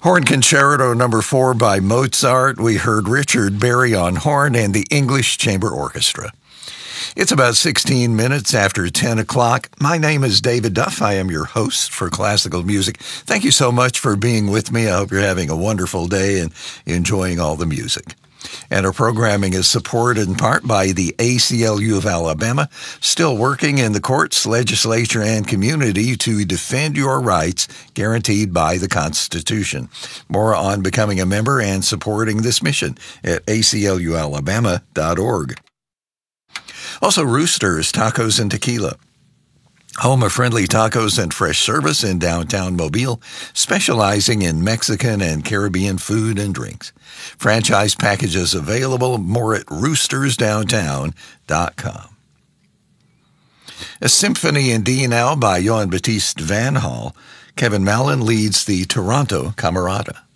Horn Concerto number 4 by Mozart. We heard Richard Berry on horn and the English Chamber Orchestra. It's about 16 minutes after 10 o'clock. My name is David Duff. I am your host for Classical Music. Thank you so much for being with me. I hope you're having a wonderful day and enjoying all the music. And our programming is supported in part by the ACLU of Alabama, still working in the courts, legislature, and community to defend your rights guaranteed by the Constitution. More on becoming a member and supporting this mission at aclualabama.org. Also, Roosters, Tacos and Tequila. Home of friendly tacos and fresh service in downtown Mobile, specializing in Mexican and Caribbean food and drinks. Franchise packages available. More at roostersdowntown.com. A Symphony in D now by Johann Baptiste Van Hal. Kevin Mallon leads the Toronto Camerata.